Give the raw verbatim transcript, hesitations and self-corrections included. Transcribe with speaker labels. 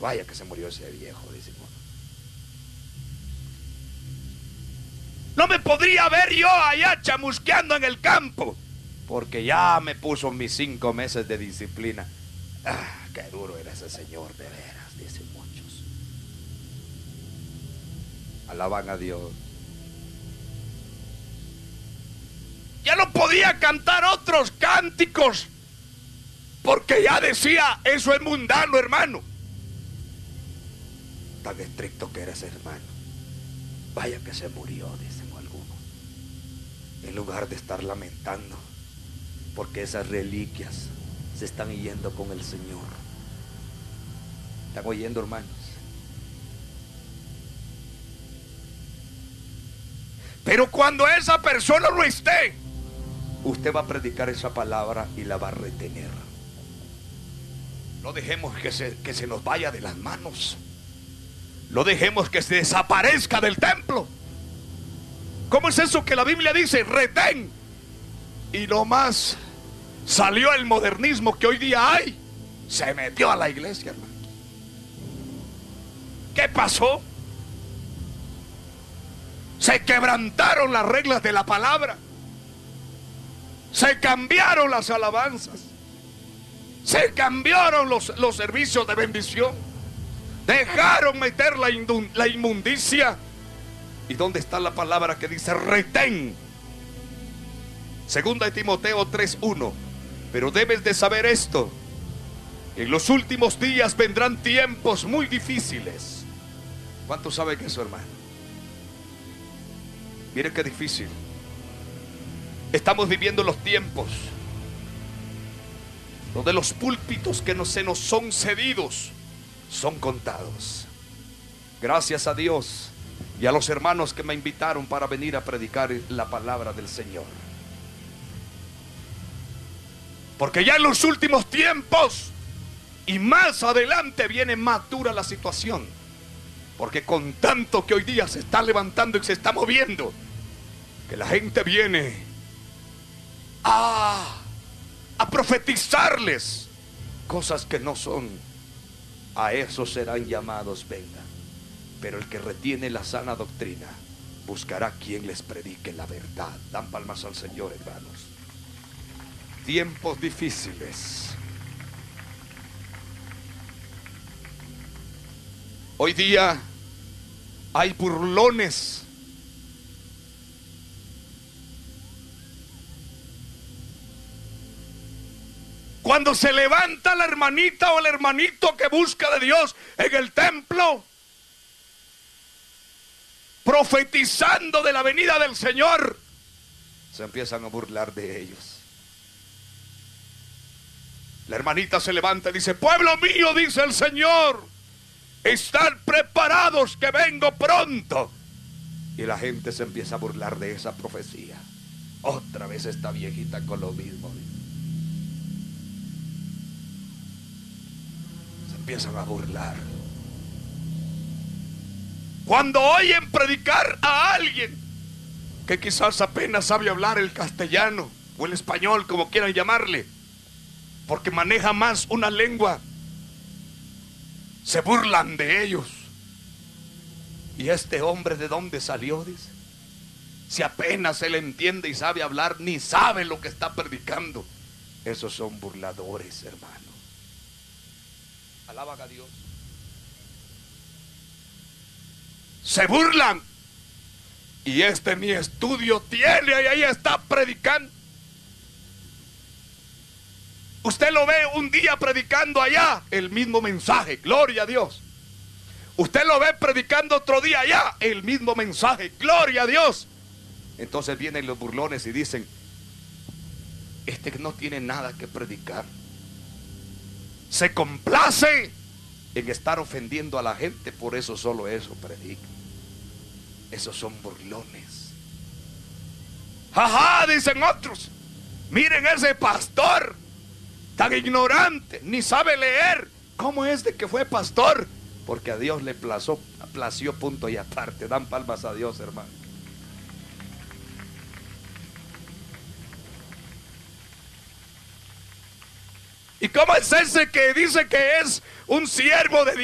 Speaker 1: vaya que se murió ese viejo, dice uno. No me podría ver yo allá chamusqueando en el campo, porque ya me puso mis cinco meses de disciplina. Ah, qué duro era ese señor, de veras, dicen muchos. Alaban a Dios. Ya no podía cantar otros cánticos, porque ya decía, eso es mundano, hermano. Tan estricto que era ese hermano. Vaya que se murió, dicen algunos. En lugar de estar lamentando, porque esas reliquias se están yendo con el Señor. ¿Están oyendo, hermanos? Pero cuando esa persona no esté, usted va a predicar esa palabra y la va a retener. No dejemos que se, que se nos vaya de las manos. No dejemos que se desaparezca del templo. ¿Cómo es eso que la Biblia dice? Retén. Y nomás salió el modernismo que hoy día hay. Se metió a la iglesia, hermano. ¿Qué pasó? Se quebrantaron las reglas de la palabra. Se cambiaron las alabanzas. Se cambiaron los, los servicios de bendición. Dejaron meter la, indu, la inmundicia. ¿Y dónde está la palabra que dice retén? Segunda de Timoteo tres uno. Pero debes de saber esto: en los últimos días vendrán tiempos muy difíciles. ¿Cuántos saben eso, hermano? Miren qué difícil. Estamos viviendo los tiempos donde los púlpitos que no se nos son cedidos son contados. Gracias a Dios y a los hermanos que me invitaron para venir a predicar la palabra del Señor. Porque ya en los últimos tiempos y más adelante viene más dura la situación. Porque con tanto que hoy día se está levantando y se está moviendo, que la gente viene a, a profetizarles cosas que no son. A esos serán llamados, venga. Pero el que retiene la sana doctrina buscará quien les predique la verdad. Dan palmas al Señor, hermanos. Tiempos difíciles. Hoy día hay burlones. Cuando se levanta la hermanita o el hermanito que busca de Dios en el templo, profetizando de la venida del Señor, se empiezan a burlar de ellos. La hermanita se levanta y dice: pueblo mío, dice el Señor, están preparados que vengo pronto. Y la gente se empieza a burlar de esa profecía. Otra vez esta viejita con lo mismo. Se empiezan a burlar. Cuando oyen predicar a alguien que quizás apenas sabe hablar el castellano o el español, como quieran llamarle, porque maneja más una lengua, se burlan de ellos. ¿Y este hombre de dónde salió? Dice. Si apenas se le entiende y sabe hablar, ni sabe lo que está predicando. Esos son burladores, hermano. Alaban a Dios. Se burlan. Y este ni estudio tiene y ahí está predicando. Usted lo ve un día predicando allá, el mismo mensaje, gloria a Dios. Usted lo ve predicando otro día allá, el mismo mensaje, gloria a Dios. Entonces vienen los burlones y dicen: este no tiene nada que predicar. Se complace en estar ofendiendo a la gente, por eso solo eso predica. Esos son burlones. Ajá, dicen otros. Miren ese pastor, tan ignorante, ni sabe leer. ¿Cómo es de que fue pastor? Porque a Dios le plació, plació punto y aparte. Dan palmas a Dios, hermano. ¿Y cómo es ese que dice que es un siervo de Dios?